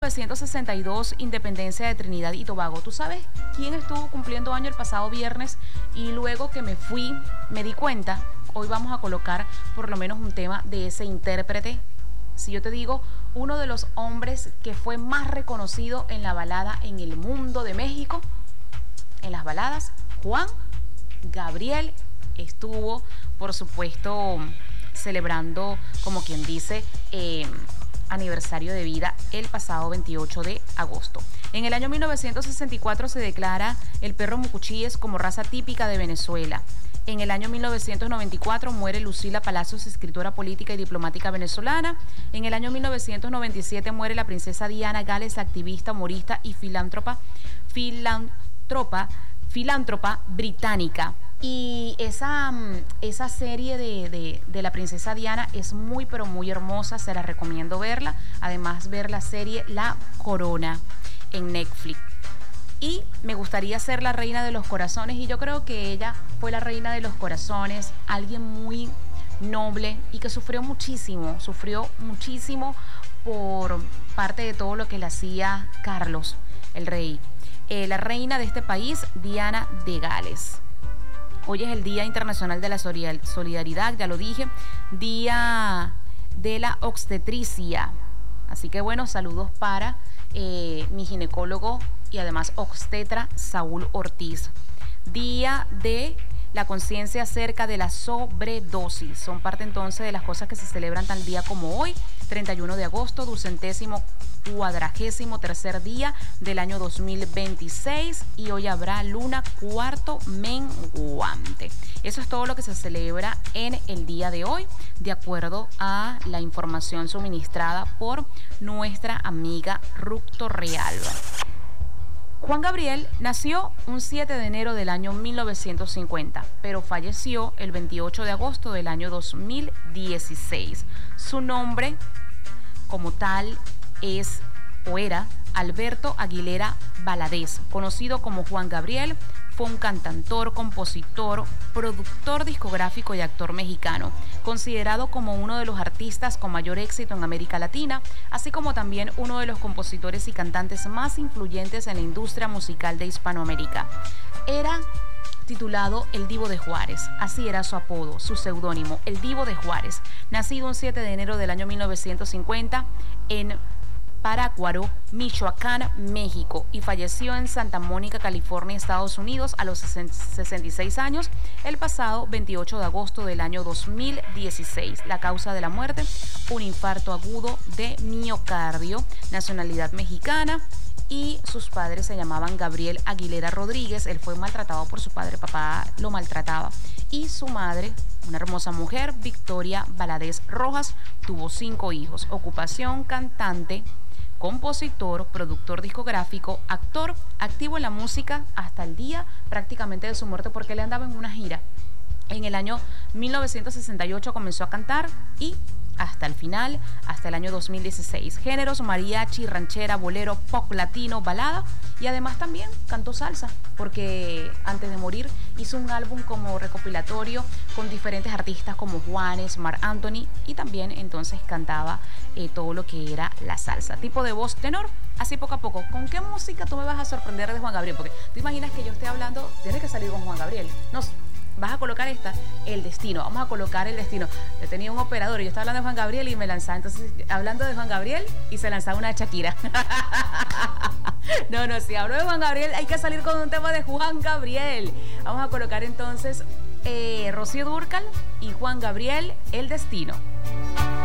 1962, independencia de Trinidad y Tobago. ¿Tú sabes quién estuvo cumpliendo año el pasado viernes? Y luego que me fui, me di cuenta, hoy vamos a colocar por lo menos un tema de ese intérprete. Si yo te digo, uno de los hombres que fue más reconocido en la balada en el mundo de México, en las baladas, Juan Gabriel estuvo, por supuesto, celebrando, como quien dice, aniversario de vida el pasado 28 de agosto. En el año 1964 se declara el perro mucuchíes como raza típica de Venezuela. En el año 1994 muere Lucila Palacios, escritora política y diplomática venezolana. En el año 1997 muere la princesa Diana Gales, activista, humorista y filántropa británica. Y esa serie de la princesa Diana es muy pero muy hermosa, se la recomiendo verla. Además ver la serie La Corona en Netflix. Y me gustaría ser la reina de los corazones, y yo creo que ella fue la reina de los corazones, alguien muy noble y que sufrió muchísimo por parte de todo lo que le hacía Carlos, el rey. La reina de este país, Diana de Gales. Hoy es el Día Internacional de la Solidaridad, ya lo dije, Día de la Obstetricia. Así que bueno, saludos para mi ginecólogo y además obstetra Saúl Ortiz. Día de la conciencia acerca de la sobredosis. Son parte entonces de las cosas que se celebran tal día como hoy, 31 de agosto, 243º día del año 2026, y hoy habrá luna cuarto menguante. Eso es todo lo que se celebra en el día de hoy, de acuerdo a la información suministrada por nuestra amiga Ruth Torrealba. Juan Gabriel nació un 7 de enero del año 1950, pero falleció el 28 de agosto del año 2016. Su nombre como tal es o era Alberto Aguilera Valadez, conocido como Juan Gabriel. Fue un cantautor, compositor, productor discográfico y actor mexicano, considerado como uno de los artistas con mayor éxito en América Latina, así como también uno de los compositores y cantantes más influyentes en la industria musical de Hispanoamérica. Era titulado El Divo de Juárez, así era su apodo, su seudónimo, El Divo de Juárez, nacido un 7 de enero del año 1950 en Parácuaro, Michoacán, México, y falleció en Santa Mónica, California, Estados Unidos, a los 66 años el pasado 28 de agosto del año 2016. La causa de la muerte, un infarto agudo de miocardio, nacionalidad mexicana, y sus padres se llamaban Gabriel Aguilera Rodríguez. Él fue maltratado por su padre, papá lo maltrataba, y su madre, una hermosa mujer, Victoria Valadez Rojas, tuvo 5 hijos. Ocupación: cantante, compositor, productor discográfico, actor, activo en la música hasta el día prácticamente de su muerte, porque él andaba en una gira. En el año 1968 comenzó a cantar y hasta el final, hasta el año 2016. Géneros: mariachi, ranchera, bolero, pop latino, balada, y además también cantó salsa, porque antes de morir hizo un álbum como recopilatorio con diferentes artistas como Juanes, Marc Anthony, y también entonces cantaba todo lo que era la salsa. Tipo de voz tenor, así poco a poco. ¿Con qué música tú me vas a sorprender de Juan Gabriel? Porque tú imaginas que yo esté hablando, tiene que salir con Juan Gabriel. No, vas a colocar esta, El Destino. Vamos a colocar El Destino. Yo tenía un operador y yo estaba hablando de Juan Gabriel y me lanzaba, entonces, hablando de Juan Gabriel, y se lanzaba una de Shakira. No, si hablo de Juan Gabriel, hay que salir con un tema de Juan Gabriel. Vamos a colocar entonces Rocío Dúrcal y Juan Gabriel, El Destino.